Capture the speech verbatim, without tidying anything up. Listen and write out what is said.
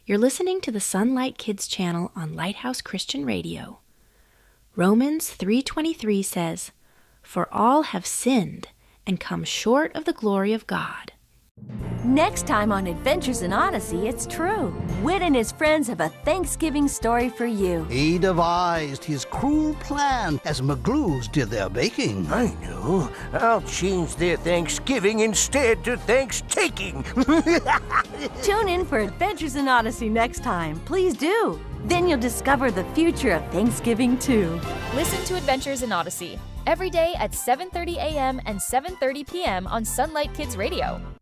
You're listening to the Sunlight Kids channel on Lighthouse Christian Radio. Romans three twenty-three says, "For all have sinned and come short of the glory of God." Next time on Adventures in Odyssey, it's true. Whit and his friends have a Thanksgiving story for you. He devised his cruel plan as McGlues did their baking. I know. I'll change their Thanksgiving instead to thanks-taking. Tune in for Adventures in Odyssey next time. Please do. Then you'll discover the future of Thanksgiving, too. Listen to Adventures in Odyssey every day at seven thirty a.m. and seven thirty p.m. on Sunlight Kids Radio.